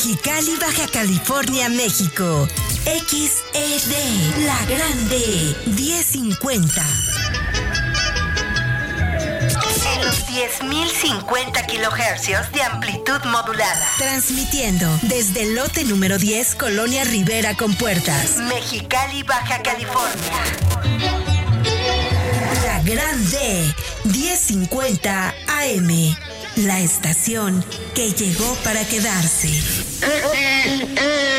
Mexicali, Baja California, México. XED, La Grande, 1050. En los 10.050 kilohercios de amplitud modulada. Transmitiendo desde el lote número 10, Colonia Rivera con Puertas. Mexicali, Baja California. La Grande, 1050 AM. La estación que llegó para quedarse. XED,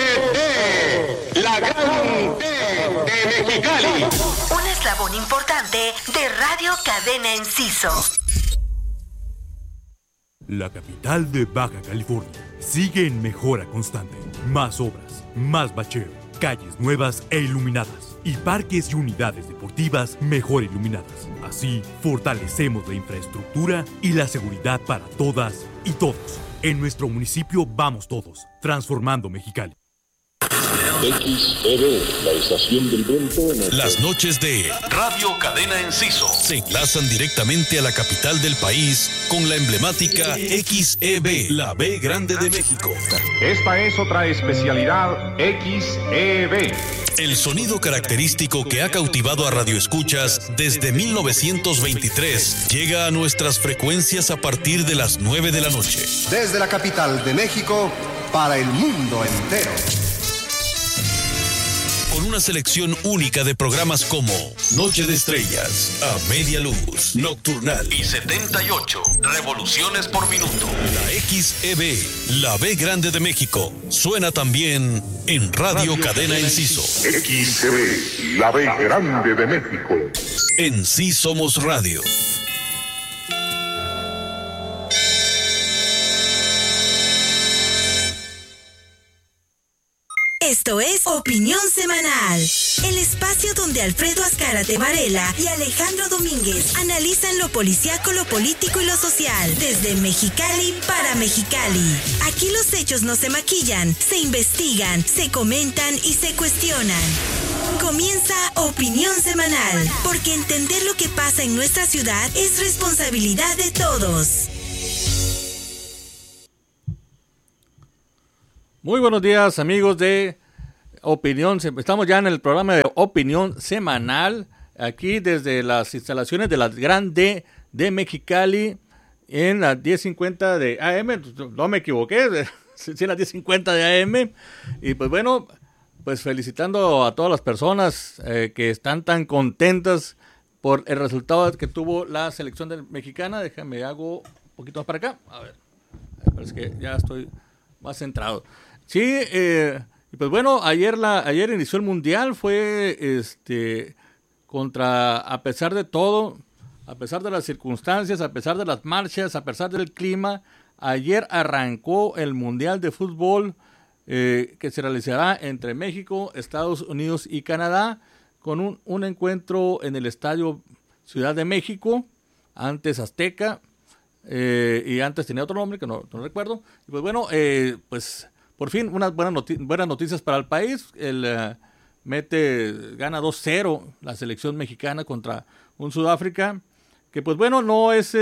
La Grande de Mexicali. Un eslabón importante de Radio Cadena Enciso. La capital de Baja California sigue en mejora constante. Más obras, más bacheo, calles nuevas e iluminadas y parques y unidades deportivas mejor iluminadas. Así, fortalecemos la infraestructura y la seguridad para todas y todos. En nuestro municipio vamos todos, transformando Mexicali. XED, la estación del viento. Las noches de Radio Cadena Enciso se enlazan directamente a la capital del país con la emblemática XEB, la B Grande de México. Esta es otra especialidad XEB. El sonido característico que ha cautivado a radioescuchas desde 1923 llega a nuestras frecuencias a partir de las 9 de la noche. Desde la capital de México para el mundo entero. Con una selección única de programas como Noche de Estrellas, A Media Luz, Nocturnal y 78 revoluciones por minuto. La XEB, la B Grande de México, suena también en Radio Cadena Enciso. XEB, la B Grande de México. En Sí Somos Radio. Esto es Opinión Semanal, el espacio donde Alfredo Azcárate Varela y Alejandro Domínguez analizan lo policíaco, lo político y lo social, desde Mexicali para Mexicali. Aquí los hechos no se maquillan, se investigan, se comentan y se cuestionan. Comienza Opinión Semanal, porque entender lo que pasa en nuestra ciudad es responsabilidad de todos. Muy buenos días, amigos de Opinión. Estamos ya en el programa de Opinión Semanal, aquí desde las instalaciones de la Grande de Mexicali, en las 10:50 de AM. No me equivoqué, sí, en las 10:50 de AM. Y pues bueno, pues felicitando a todas las personas que están tan contentas por el resultado que tuvo la selección mexicana. Déjame, hago un poquito más para acá. A ver, parece que ya estoy más centrado. Sí, y pues bueno, ayer inició el Mundial, fue a pesar de todo, a pesar de las circunstancias, a pesar de las marchas, a pesar del clima, ayer arrancó el Mundial de Fútbol que se realizará entre México, Estados Unidos y Canadá, con un encuentro en el Estadio Ciudad de México, antes Azteca, y antes tenía otro nombre que no recuerdo. Y pues bueno, pues por fin unas buenas noticias para el país. Gana 2-0 la selección mexicana contra un Sudáfrica, que pues bueno, no es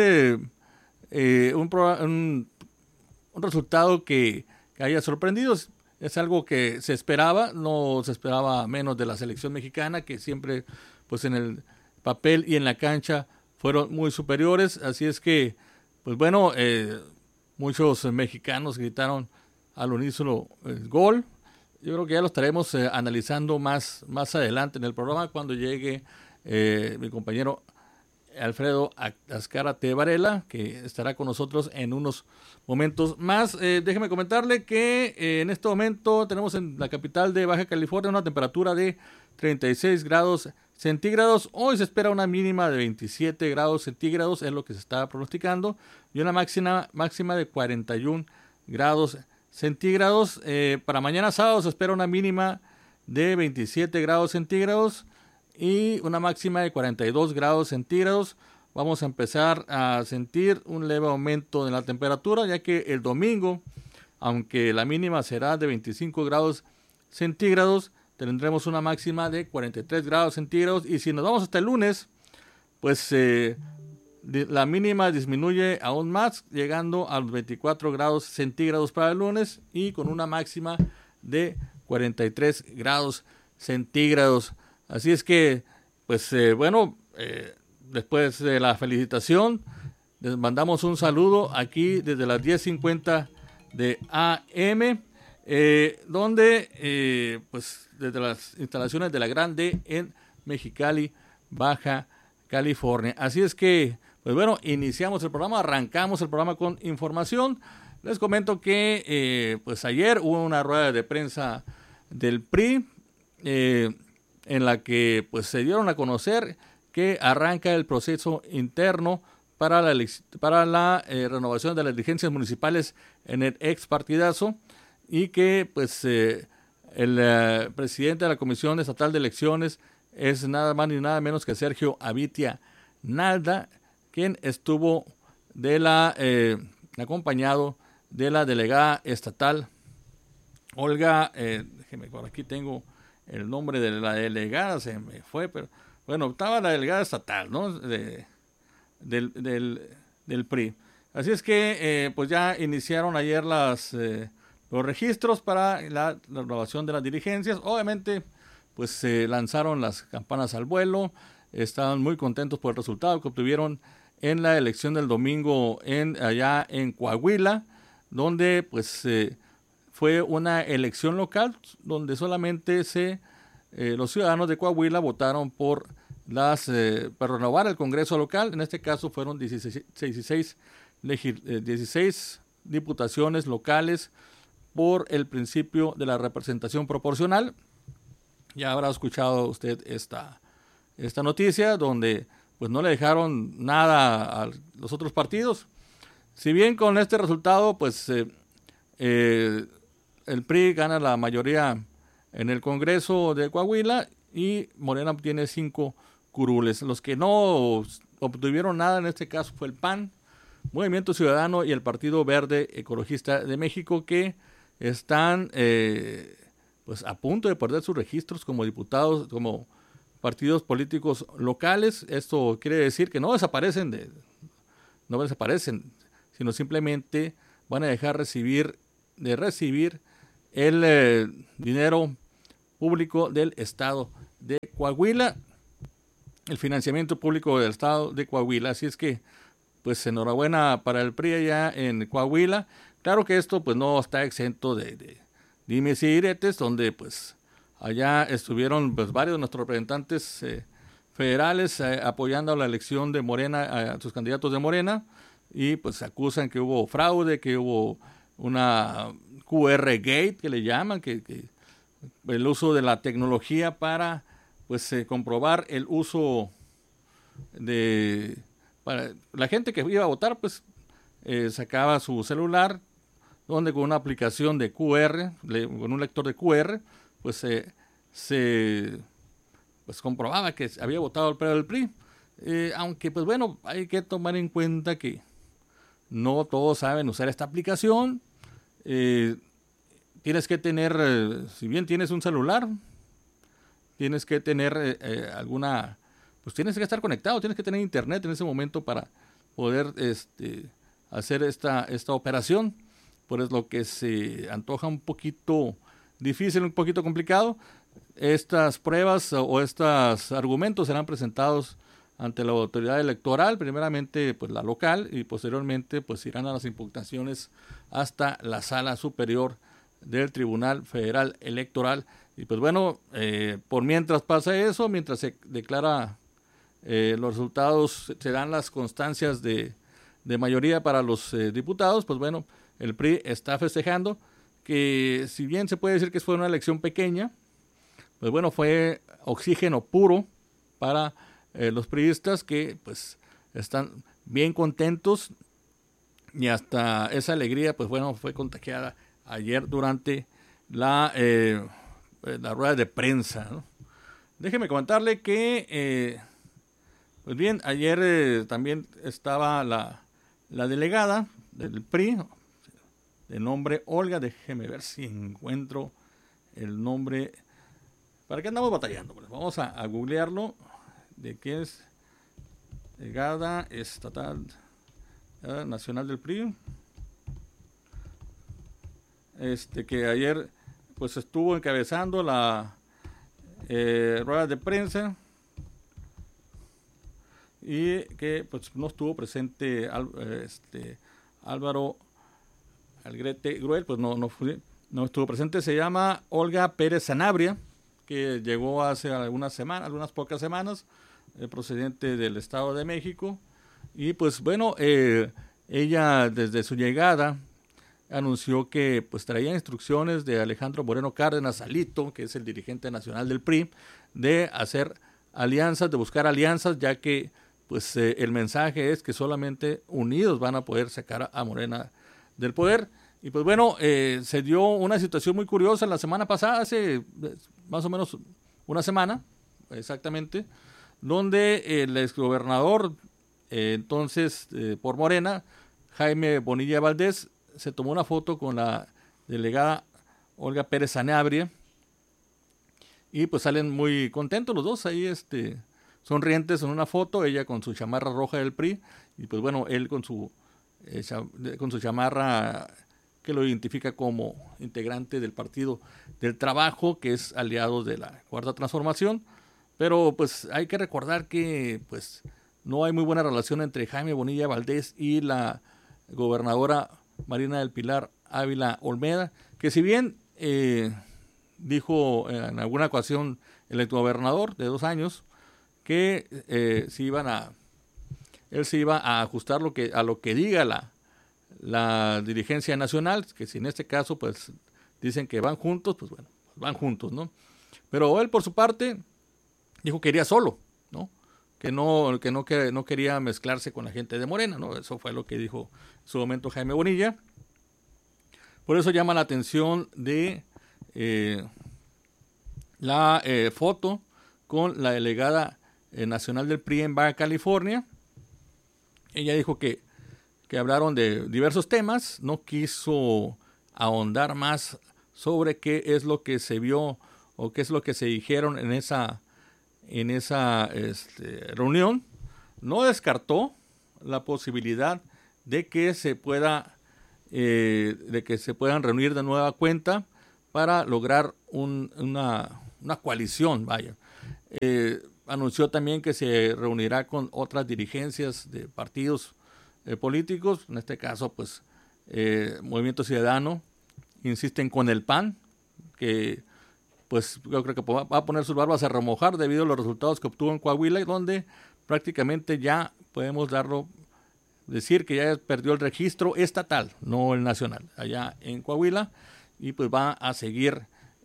un resultado que haya sorprendido. Es algo que se esperaba, no se esperaba menos de la selección mexicana, que siempre pues en el papel y en la cancha fueron muy superiores. Así es que pues bueno, muchos mexicanos gritaron al unísono el gol. Yo creo que ya lo estaremos analizando más adelante en el programa, cuando llegue mi compañero Alfredo Azcárate Varela, que estará con nosotros en unos momentos más. Déjeme comentarle que en este momento tenemos en la capital de Baja California una temperatura de 36 grados centígrados. Hoy se espera una mínima de 27 grados centígrados, es lo que se está pronosticando, y una máxima de 41 grados centígrados. Para mañana sábado se espera una mínima de 27 grados centígrados y una máxima de 42 grados centígrados. Vamos a empezar a sentir un leve aumento de la temperatura, ya que el domingo, aunque la mínima será de 25 grados centígrados, tendremos una máxima de 43 grados centígrados. Y si nos vamos hasta el lunes, pues La mínima disminuye aún más, llegando a los 24 grados centígrados para el lunes y con una máxima de 43 grados centígrados. Así es que, pues después de la felicitación, les mandamos un saludo aquí desde las 10:50 de AM, donde, pues desde las instalaciones de la Grande en Mexicali, Baja California. Así es que, pues bueno, iniciamos el programa, arrancamos el programa con información. Les comento que pues ayer hubo una rueda de prensa del PRI en la que pues se dieron a conocer que arranca el proceso interno para la renovación de las dirigencias municipales en el ex partidazo, y que pues el presidente de la Comisión Estatal de Elecciones es nada más ni nada menos que Sergio Abitia Nalda, quien estuvo acompañado de la delegada estatal Olga, déjeme, por aquí tengo el nombre de la delegada, se me fue, pero bueno, estaba la delegada estatal, ¿no? Del PRI. Así es que pues ya iniciaron ayer los registros para la renovación de las dirigencias. Obviamente pues se lanzaron las campanas al vuelo, estaban muy contentos por el resultado que obtuvieron en la elección del domingo allá en Coahuila, donde pues fue una elección local donde solamente los ciudadanos de Coahuila votaron por para renovar el Congreso local. En este caso fueron 16 diputaciones locales por el principio de la representación proporcional. Ya habrá escuchado usted esta noticia, donde pues no le dejaron nada a los otros partidos. Si bien con este resultado pues el PRI gana la mayoría en el Congreso de Coahuila y Morena tiene 5 curules. Los que no obtuvieron nada en este caso fue el PAN, Movimiento Ciudadano y el Partido Verde Ecologista de México, que están pues a punto de perder sus registros como diputados, como partidos políticos locales. Esto quiere decir que no desaparecen, sino simplemente van a dejar de recibir el dinero público del estado de Coahuila, el financiamiento público del estado de Coahuila. Así es que pues enhorabuena para el PRI allá en Coahuila. Claro que esto pues no está exento de dimes y diretes, donde pues allá estuvieron pues varios de nuestros representantes federales apoyando la elección de Morena, a sus candidatos de Morena, y pues acusan que hubo fraude, que hubo una QR Gate que le llaman, que el uso de la tecnología para pues comprobar el uso para la gente que iba a votar, pues sacaba su celular, donde con una aplicación de QR, con un lector de QR, pues pues comprobaba que había votado el PRI. Aunque pues bueno, hay que tomar en cuenta que no todos saben usar esta aplicación. Tienes que tener, si bien tienes un celular, tienes que tener pues tienes que estar conectado, tienes que tener internet en ese momento para poder hacer esta operación. Por eso lo que se antoja un poquito difícil, un poquito complicado. Estas pruebas o estos argumentos serán presentados ante la autoridad electoral, primeramente pues la local, y posteriormente pues irán a las impugnaciones hasta la Sala Superior del Tribunal Federal Electoral. Y pues bueno, por mientras pasa eso, mientras se declara los resultados, se dan las constancias de mayoría para los diputados, pues bueno, el PRI está festejando que, si bien se puede decir que fue una elección pequeña, pues bueno, fue oxígeno puro para los priistas, que pues están bien contentos, y hasta esa alegría pues bueno fue contagiada ayer durante la rueda de prensa, ¿no? Déjeme comentarle que pues bien, ayer también estaba la delegada del PRI, de nombre Olga. Déjeme ver si encuentro el nombre. ¿Para qué andamos batallando? Pues vamos a googlearlo, de qué es delegada estatal nacional del PRI, que ayer pues estuvo encabezando la rueda de prensa y que pues no estuvo presente Álvaro Algrete Gruel, pues no estuvo presente. Se llama Olga Pérez Sanabria, que llegó hace algunas pocas semanas, procedente del Estado de México, y pues bueno, ella desde su llegada anunció que pues traía instrucciones de Alejandro Moreno Cárdenas Alito, que es el dirigente nacional del PRI, de hacer alianzas, de buscar alianzas, ya que pues el mensaje es que solamente unidos van a poder sacar a Morena del poder. Y pues bueno, se dio una situación muy curiosa la semana pasada, hace más o menos una semana, exactamente, donde el exgobernador, entonces por Morena, Jaime Bonilla Valdés, se tomó una foto con la delegada Olga Pérez Sanabria y pues salen muy contentos los dos ahí, sonrientes en una foto, ella con su chamarra roja del PRI y pues bueno, él con su chamarra que lo identifica como integrante del Partido del Trabajo, que es aliado de la Cuarta Transformación. Pero pues hay que recordar que pues no hay muy buena relación entre Jaime Bonilla Valdés y la gobernadora Marina del Pilar Ávila Olmeda, que si bien dijo en alguna ocasión el exgobernador de 2 años que él se iba a ajustar a lo que diga la dirigencia nacional, que si en este caso pues dicen que van juntos, pues bueno, van juntos, ¿no? Pero él por su parte dijo que iría solo, ¿no? Que no quería mezclarse con la gente de Morena, ¿no? Eso fue lo que dijo en su momento Jaime Bonilla. Por eso llama la atención de la foto con la delegada nacional del PRI en Baja California. Ella dijo que hablaron de diversos temas, no quiso ahondar más sobre qué es lo que se vio o qué es lo que se dijeron en esa reunión. No descartó la posibilidad de que se puedan reunir de nueva cuenta para lograr una coalición, vaya. Anunció también que se reunirá con otras dirigencias de partidos políticos, en este caso pues Movimiento Ciudadano, insisten con el PAN, que pues yo creo que va a poner sus barbas a remojar debido a los resultados que obtuvo en Coahuila, y donde prácticamente ya podemos decir que ya perdió el registro estatal, no el nacional, allá en Coahuila, y pues va a seguir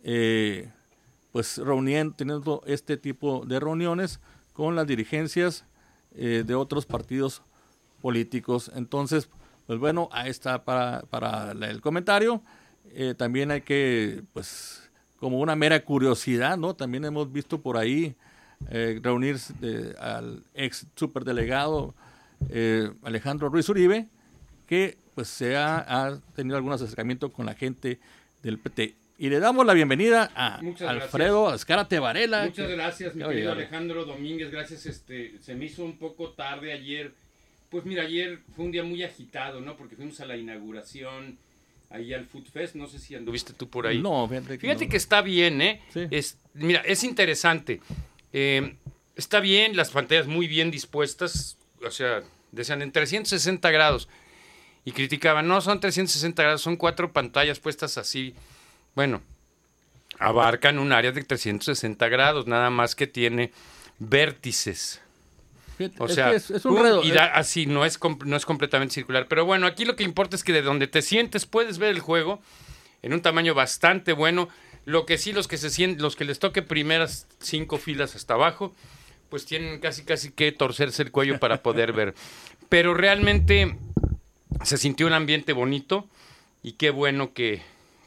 pues teniendo este tipo de reuniones con las dirigencias de otros partidos políticos. Entonces, pues bueno, ahí está para el comentario. También hay que, pues, como una mera curiosidad, ¿no? También hemos visto por ahí reunirse al ex superdelegado Alejandro Ruiz Uribe, que pues ha tenido algún acercamiento con la gente del PT. Y le damos la bienvenida a Alfredo Azcárate Varela. Muchas gracias, mi querido Alejandro Domínguez. Gracias, se me hizo un poco tarde ayer. Pues mira, ayer fue un día muy agitado, ¿no? Porque fuimos a la inauguración ahí al Food Fest. No sé si anduviste tú por ahí. No, fíjate que está bien, ¿eh? Sí. Mira, es interesante. Está bien, las pantallas muy bien dispuestas. O sea, decían en 360 grados. Y criticaban, no son 360 grados, son 4 pantallas puestas así. Bueno, abarcan un área de 360 grados, nada más que tiene vértices. O sea, es un redo, y así no es completamente circular. Pero bueno, aquí lo que importa es que de donde te sientes puedes ver el juego en un tamaño bastante bueno. Lo que sí, los que les toque primeras 5 filas hasta abajo, pues tienen casi que torcerse el cuello para poder ver. Pero realmente se sintió un ambiente bonito y qué bueno que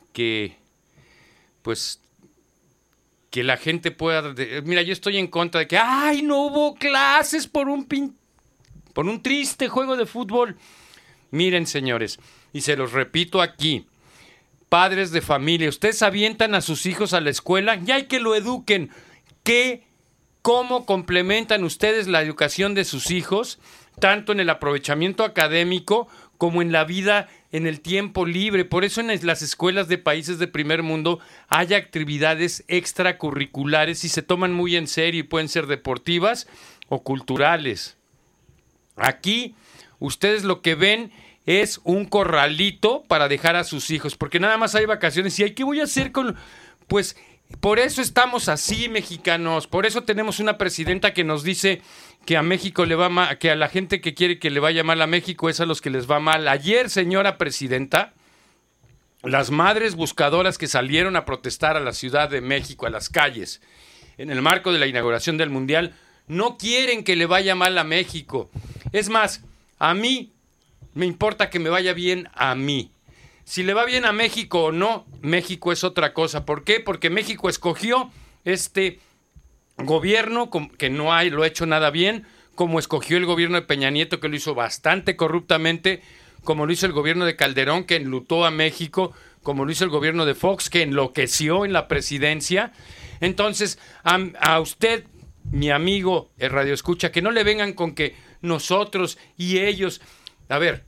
la gente pueda... Mira, yo estoy en contra de que ¡ay, no hubo clases por un triste juego de fútbol! Miren, señores, y se los repito aquí, padres de familia, ustedes avientan a sus hijos a la escuela y hay que lo eduquen. ¿Qué ¿Cómo complementan ustedes la educación de sus hijos, tanto en el aprovechamiento académico como en la vida, en el tiempo libre? Por eso en las escuelas de países de primer mundo hay actividades extracurriculares y se toman muy en serio y pueden ser deportivas o culturales. Aquí ustedes lo que ven es un corralito para dejar a sus hijos, porque nada más hay vacaciones y ¿qué voy a hacer con...? Pues por eso estamos así, mexicanos, por eso tenemos una presidenta que nos dice que a México le va mal, que a la gente que quiere que le vaya mal a México es a los que les va mal. Ayer, señora presidenta, las madres buscadoras que salieron a protestar a la Ciudad de México, a las calles, en el marco de la inauguración del Mundial, no quieren que le vaya mal a México. Es más, a mí me importa que me vaya bien a mí. Si le va bien a México o no, México es otra cosa. ¿Por qué? Porque México escogió este gobierno que no lo ha hecho nada bien, como escogió el gobierno de Peña Nieto, que lo hizo bastante corruptamente, como lo hizo el gobierno de Calderón, que enlutó a México, como lo hizo el gobierno de Fox, que enloqueció en la presidencia. Entonces, a usted, mi amigo Radio Escucha, que no le vengan con que nosotros y ellos... A ver,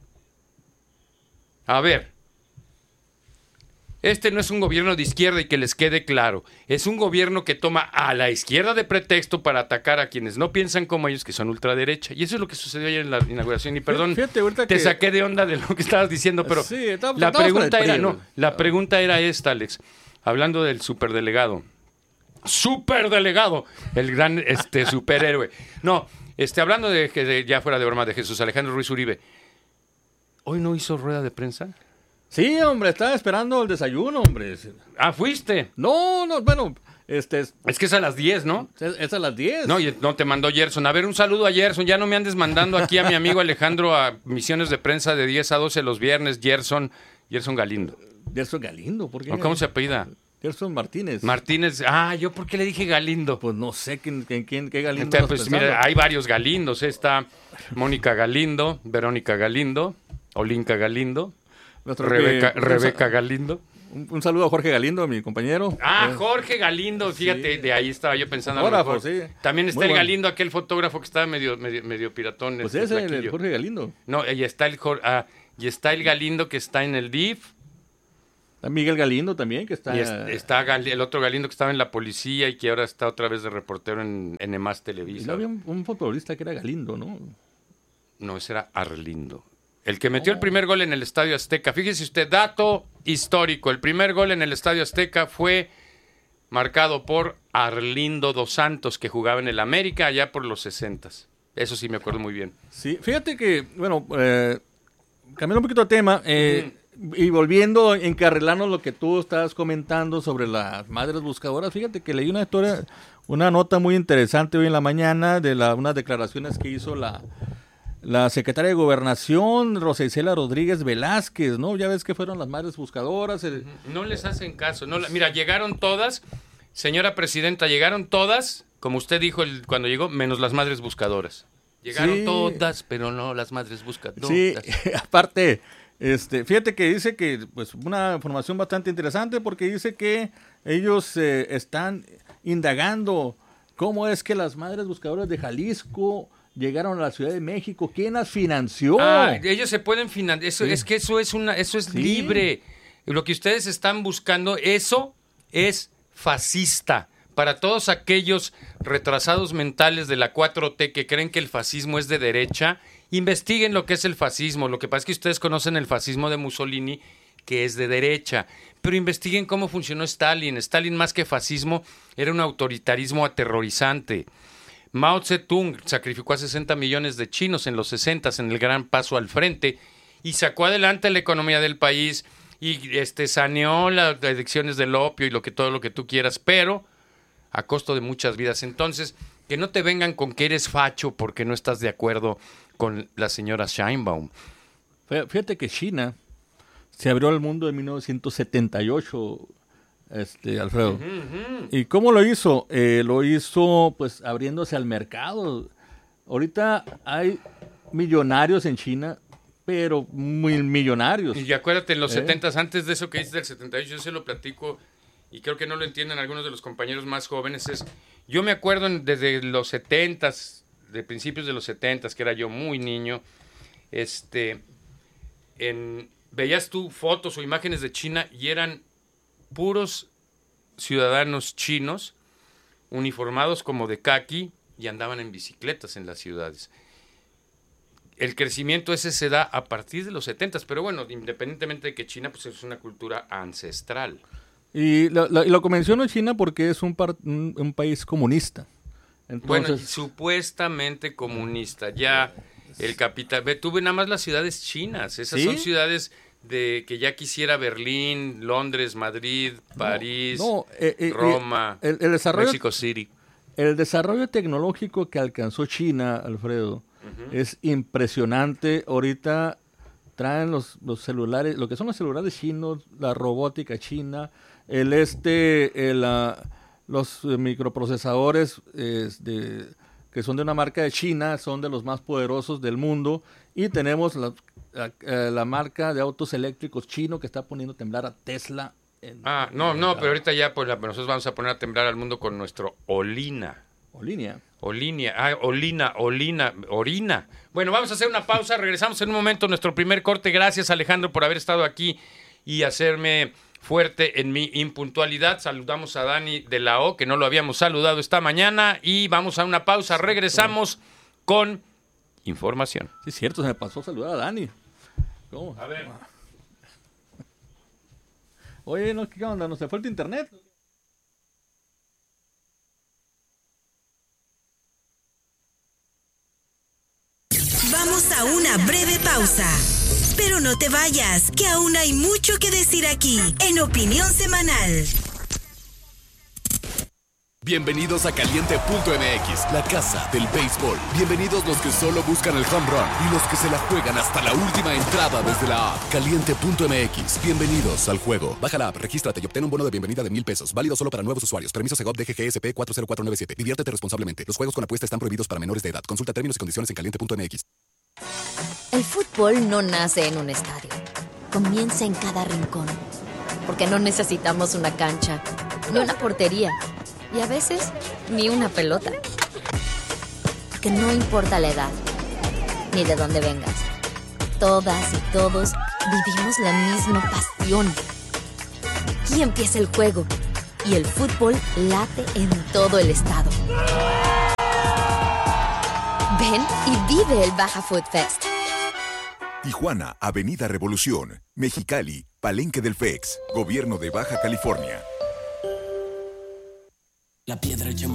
este no es un gobierno de izquierda y que les quede claro. Es un gobierno que toma a la izquierda de pretexto para atacar a quienes no piensan como ellos, que son ultraderecha. Y eso es lo que sucedió ayer en la inauguración. Y perdón, te saqué de onda de lo que estabas diciendo, pero sí, la pregunta era esta, Alex. Hablando del superdelegado, el gran superhéroe. No, hablando de ya fuera de broma, de Jesús Alejandro Ruiz Uribe. ¿Hoy no hizo rueda de prensa? Sí, hombre, estaba esperando el desayuno, hombre. Ah, ¿fuiste? No, bueno, Es que es a las 10, ¿no? Es a las 10. No, te mandó Gerson. A ver, un saludo a Gerson. Ya no me andes mandando aquí a mi amigo Alejandro a misiones de prensa de 10 a 12 los viernes. Gerson Galindo. Gerson Galindo, ¿por qué? ¿Cómo se apellida? Gerson Martínez. ¿Yo por qué le dije Galindo? Pues no sé qué Galindo. Entonces, pues mira, hay varios Galindos. Está Mónica Galindo, Verónica Galindo, Olinka Galindo, Rebeca Galindo. Un saludo a Jorge Galindo, mi compañero. Jorge Galindo, fíjate, sí. De ahí estaba yo pensando. Fotógrafo, sí. También está el Galindo, aquel fotógrafo que estaba medio piratón. Pues ese es el Jorge Galindo. No, y está el Galindo que está en el DIF. Está Miguel Galindo también, que está... Y está el otro Galindo que estaba en la policía y que ahora está otra vez de reportero en EMAS Televisa. Y no había un futbolista que era Galindo, ¿no? No, ese era Arlindo. El que metió el primer gol en el Estadio Azteca. Fíjese usted, dato histórico. El primer gol en el Estadio Azteca fue marcado por Arlindo dos Santos, que jugaba en el América allá por los 60s. Eso sí me acuerdo muy bien. Sí, fíjate que, bueno, cambiando un poquito de tema, y volviendo, encarrilando lo que tú estabas comentando sobre las madres buscadoras, fíjate que leí una nota muy interesante hoy en la mañana de unas declaraciones que hizo la secretaria de Gobernación, Rosa Isela Rodríguez Velázquez, ¿no? Ya ves que fueron las madres buscadoras. No les hacen caso. No, mira, llegaron todas, señora presidenta, llegaron todas, como usted dijo cuando llegó, menos las madres buscadoras. Llegaron todas, pero no las madres buscadoras. Sí, aparte, fíjate que dice que, pues, una información bastante interesante, porque dice que ellos están indagando cómo es que las madres buscadoras de Jalisco llegaron a la Ciudad de México. ¿Quién las financió? Ellos se pueden financiar. Es que eso es libre. Lo que ustedes están buscando, eso es fascista. Para todos aquellos retrasados mentales de la 4T que creen que el fascismo es de derecha, investiguen lo que es el fascismo. Lo que pasa es que ustedes conocen el fascismo de Mussolini, que es de derecha. Pero investiguen cómo funcionó Stalin. Stalin, más que fascismo, era un autoritarismo aterrorizante. Mao Zedong sacrificó a 60 millones de chinos en los 60s en el gran paso al frente y sacó adelante la economía del país y saneó las adicciones del opio y todo lo que tú quieras, pero a costo de muchas vidas. Entonces, que no te vengan con que eres facho porque no estás de acuerdo con la señora Sheinbaum. Fíjate que China se abrió al mundo en 1978, Alfredo. ¿Y cómo lo hizo? Lo hizo, pues, abriéndose al mercado. Ahorita hay millonarios en China, pero muy millonarios. Y acuérdate, en los 70s, antes de eso que dices del 78, yo se lo platico y creo que no lo entienden algunos de los compañeros más jóvenes, es, yo me acuerdo desde los 70s, de principios de los 70s, que era yo muy niño, veías tú fotos o imágenes de China y eran puros ciudadanos chinos, uniformados como de caqui, y andaban en bicicletas en las ciudades. El crecimiento ese se da a partir de los 70s, pero bueno, independientemente de que China pues es una cultura ancestral. Y lo menciono China porque es un país comunista. Entonces, bueno, supuestamente comunista, ya el capital... Tuve nada más las ciudades chinas, esas ¿sí? Son ciudades que ya quisiera Berlín, Londres, Madrid, París, Roma, el desarrollo, Mexico City. El desarrollo tecnológico que alcanzó China, Alfredo, es impresionante. Ahorita traen los celulares, lo que son los celulares chinos, la robótica china, los microprocesadores que son de una marca de China, son de los más poderosos del mundo, y tenemos la marca de autos eléctricos chino que está poniendo a temblar a Tesla. Pero ahorita ya pues nosotros vamos a poner a temblar al mundo con nuestro Olina. Orina. Bueno, vamos a hacer una pausa, regresamos en un momento, nuestro primer corte. Gracias, Alejandro, por haber estado aquí y hacerme fuerte en mi impuntualidad. Saludamos a Dani de la O, que no lo habíamos saludado esta mañana, y vamos a una pausa, regresamos con información. Sí, es cierto, se me pasó saludar a Dani. ¿Cómo? A ver. Oye, ¿qué onda? ¿Nos se fue el internet? Vamos a una breve pausa. Pero no te vayas, que aún hay mucho que decir aquí, en Opinión Semanal. Bienvenidos a Caliente.mx, la casa del béisbol. Bienvenidos los que solo buscan el home run y los que se la juegan hasta la última entrada desde la app. Caliente.mx, bienvenidos al juego. Baja la app, regístrate y obtén un bono de bienvenida de $1,000. Válido solo para nuevos usuarios. Permiso Segov DGGSP 40497. Diviértete responsablemente. Los juegos con apuesta están prohibidos para menores de edad. Consulta términos y condiciones en Caliente.mx. El fútbol no nace en un estadio. Comienza en cada rincón. Porque no necesitamos una cancha, ni una portería. Y a veces, ni una pelota. Porque no importa la edad, ni de dónde vengas. Todas y todos vivimos la misma pasión. Aquí empieza el juego. Y el fútbol late en todo el estado. Ven y vive el Baja Food Fest. Tijuana, Avenida Revolución. Mexicali, Palenque del FEX. Gobierno de Baja California. La piedra